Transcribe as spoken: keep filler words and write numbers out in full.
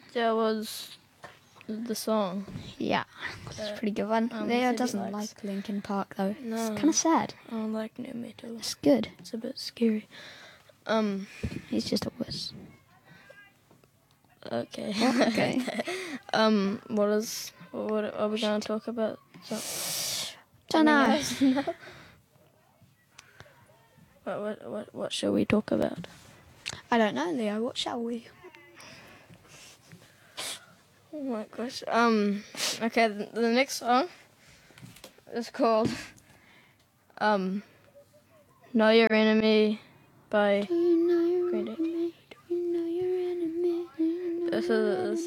That was the song. Yeah, it's a pretty good one. um, Leo City doesn't Lights. like Linkin Park though. No. It's kind of sad. I don't like new metal. It's good. It's a bit scary. Um. He's just a wuss. Okay. Okay. um. What is? What are we gonna talk about? So, Don't know. no. What, what what what shall we talk about? I don't know, Leo. What shall we? Oh my gosh. Um. Okay. The, the next song is called um. Know Your Enemy by Do you know your Green Day. enemy? Do you know your enemy? Do you know This your is. enemy?